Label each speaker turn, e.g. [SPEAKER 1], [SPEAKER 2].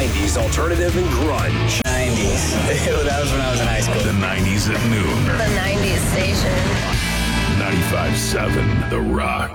[SPEAKER 1] 90s alternative and grunge.
[SPEAKER 2] 90s. That was when I was in high school.
[SPEAKER 3] The 90s at noon.
[SPEAKER 4] The 90s station.
[SPEAKER 3] 95.7 The Rock.